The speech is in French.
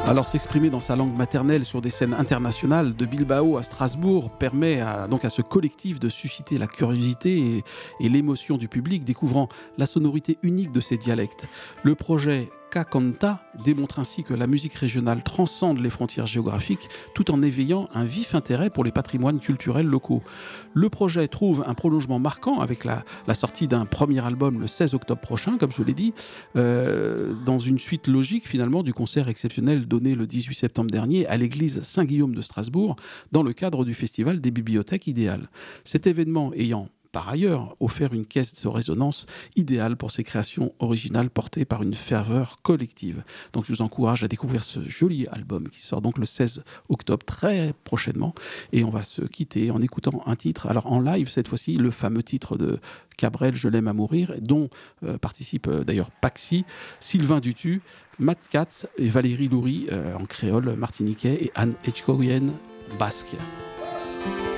Alors s'exprimer dans sa langue maternelle sur des scènes internationales, de Bilbao à Strasbourg, permet donc à ce collectif de susciter la curiosité et l'émotion du public, découvrant la sonorité unique de ces dialectes. Le projet K-Canta démontre ainsi que la musique régionale transcende les frontières géographiques tout en éveillant un vif intérêt pour les patrimoines culturels locaux. Le projet trouve un prolongement marquant avec la sortie d'un premier album le 16 octobre prochain, comme je l'ai dit, dans une suite logique finalement du concert exceptionnel donné le 18 septembre dernier à l'église Saint-Guillaume de Strasbourg dans le cadre du festival des bibliothèques idéales. Cet événement ayant par ailleurs offert une caisse de résonance idéale pour ces créations originales portées par une ferveur collective. Donc je vous encourage à découvrir ce joli album qui sort donc le 16 octobre très prochainement, et on va se quitter en écoutant un titre, alors en live cette fois-ci, le fameux titre de Cabrel, Je l'aime à mourir, dont participe d'ailleurs Paxi, Sylvain Dutu, Matt Katz et Valérie Loury en créole martiniquais et Anne Etchkoyen basque.